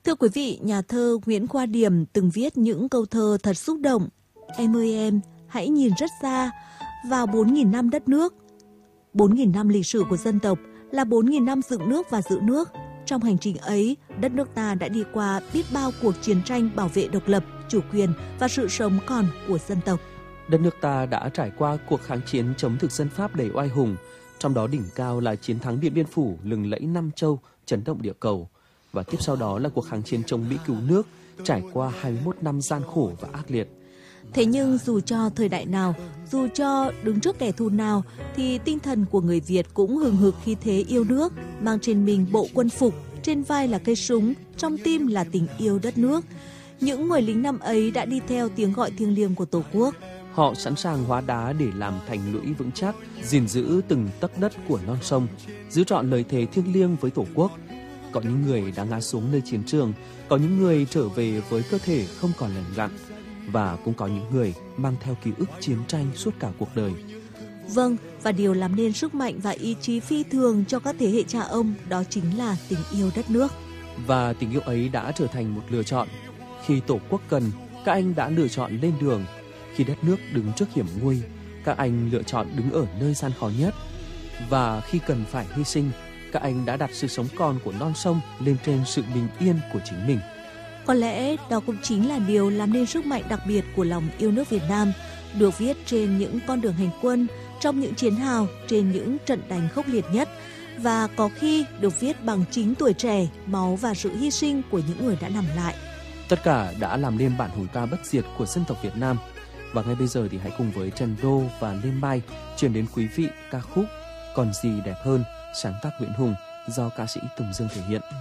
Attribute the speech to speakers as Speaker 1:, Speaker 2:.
Speaker 1: Thưa quý vị, nhà thơ Nguyễn Khoa Điềm từng viết những câu thơ thật xúc động. Em ơi em, hãy nhìn rất xa, vào 4.000 năm đất nước. 4.000 năm lịch sử của dân tộc là 4.000 năm dựng nước và giữ nước. Trong hành trình ấy, đất nước ta đã đi qua biết bao cuộc chiến tranh bảo vệ độc lập, chủ quyền và sự sống còn của dân tộc.
Speaker 2: Đất nước ta đã trải qua cuộc kháng chiến chống thực dân Pháp đầy oai hùng, trong đó đỉnh cao là chiến thắng Điện Biên Phủ lừng lẫy năm châu, chấn động địa cầu. Và tiếp sau đó là cuộc kháng chiến chống Mỹ cứu nước, trải qua 21 năm gian khổ và ác liệt.
Speaker 1: Thế nhưng dù cho thời đại nào, dù cho đứng trước kẻ thù nào, thì tinh thần của người Việt cũng hừng hực khí thế yêu nước, mang trên mình bộ quân phục, trên vai là cây súng, trong tim là tình yêu đất nước. Những người lính năm ấy đã đi theo tiếng gọi thiêng liêng của Tổ quốc.
Speaker 2: Họ sẵn sàng hóa đá để làm thành lũy vững chắc, gìn giữ từng tấc đất của non sông, giữ trọn lời thề thiêng liêng với Tổ quốc. Có những người đã ngã xuống nơi chiến trường, có những người trở về với cơ thể không còn lành lặn, và cũng có những người mang theo ký ức chiến tranh suốt cả cuộc đời.
Speaker 1: Vâng, và điều làm nên sức mạnh và ý chí phi thường cho các thế hệ cha ông đó chính là tình yêu đất nước.
Speaker 2: Và tình yêu ấy đã trở thành một lựa chọn. Khi Tổ quốc cần, các anh đã lựa chọn lên đường. Khi đất nước đứng trước hiểm nguy, các anh lựa chọn đứng ở nơi gian khó nhất. Và khi cần phải hy sinh, các anh đã đặt sự sống còn của non sông lên trên sự bình yên của chính mình.
Speaker 1: Có lẽ đó cũng chính là điều làm nên sức mạnh đặc biệt của lòng yêu nước Việt Nam, được viết trên những con đường hành quân, trong những chiến hào, trên những trận đánh khốc liệt nhất, và có khi được viết bằng chính tuổi trẻ, máu và sự hy sinh của những người đã nằm lại.
Speaker 2: Tất cả đã làm nên bản hùng ca bất diệt của dân tộc Việt Nam. Và ngay bây giờ thì hãy cùng với Trần Đô và Lê Mai truyền đến quý vị ca khúc Còn gì đẹp hơn, sáng tác Nguyễn Hùng do ca sĩ Tùng Dương thể hiện.